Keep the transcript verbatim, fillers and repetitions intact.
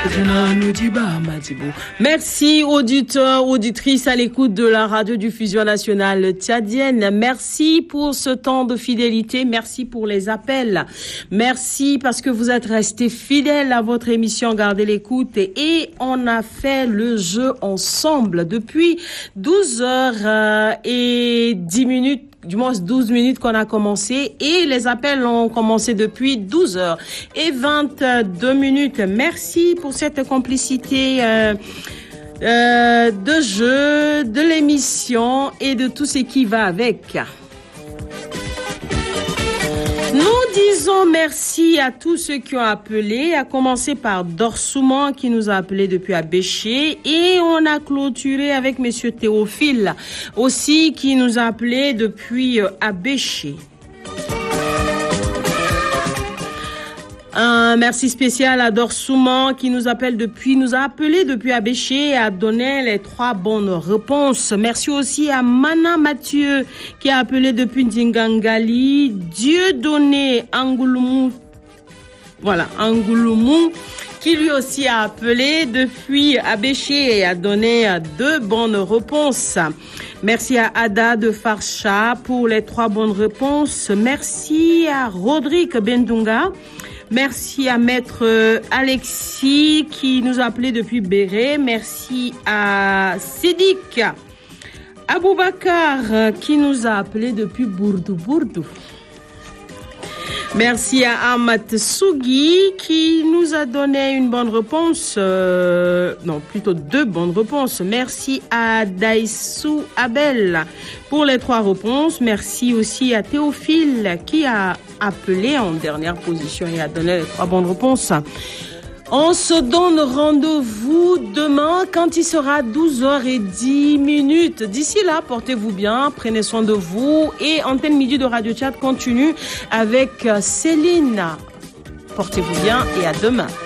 Merci auditeurs, auditrices à l'écoute de la radiodiffusion nationale tchadienne. Merci pour ce temps de fidélité. Merci pour les appels. Merci parce que vous êtes restés fidèles à votre émission Gardez l'écoute. Et on a fait le jeu ensemble depuis douze heures et dix minutes. Du moins douze minutes qu'on a commencé et les appels ont commencé depuis douze heures et vingt-deux minutes. Merci pour cette complicité euh, euh, de jeu, de l'émission et de tout ce qui va avec. Nous disons merci à tous ceux qui ont appelé, à commencer par Dorsouman qui nous a appelé depuis Abéché et on a clôturé avec monsieur Théophile aussi qui nous a appelé depuis Abéché. Un merci spécial à Dorsouman qui nous appelle depuis, nous a appelé depuis Abéché et a donné les trois bonnes réponses. Merci aussi à Mana Mathieu qui a appelé depuis Ndingangali, Dieudonné Angoulumou, voilà, Angoulumou, qui lui aussi a appelé depuis Abéché et a donné deux bonnes réponses. Merci à Ada de Farcha pour les trois bonnes réponses. Merci à Rodrigue Bendunga. Merci à Maître Alexis qui nous a appelé depuis Béré. Merci à Sédic Aboubakar qui nous a appelé depuis Bourdou Bourdou. Merci à Amat Sougui qui nous a donné une bonne réponse. Euh, non, plutôt deux bonnes réponses. Merci à Daïsou Abel pour les trois réponses. Merci aussi à Théophile qui a appelé en dernière position et a donné les trois bonnes réponses. On se donne rendez-vous demain quand il sera douze heures dix minutes. D'ici là, portez-vous bien, prenez soin de vous et Antenne Midi de Radio Tchad continue avec Céline. Portez-vous bien et à demain.